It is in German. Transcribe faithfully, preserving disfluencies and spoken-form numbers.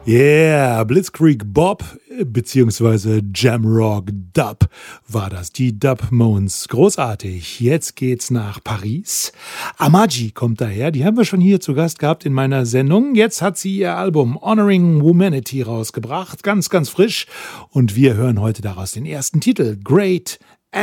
Yeah, Blitzkrieg Bob beziehungsweise Jamrock Dub war das. Die Dub Moans. Großartig. Jetzt geht's nach Paris. Amaji kommt daher. Die haben wir schon hier zu Gast gehabt in meiner Sendung. Jetzt hat sie ihr Album Honoring Womanity rausgebracht. Ganz, ganz frisch. Und wir hören heute daraus den ersten Titel. Great